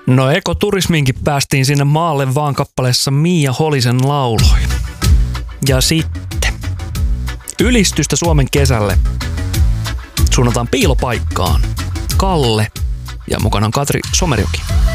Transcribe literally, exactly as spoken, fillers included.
No ekoturismiinkin päästiin sinne maalle vaan kappaleessa Mia Holisen lauloin. Ja sitten ylistystä Suomen kesälle suunnataan Piilopaikkaan. Kalle ja mukana on Katri Somerjoki.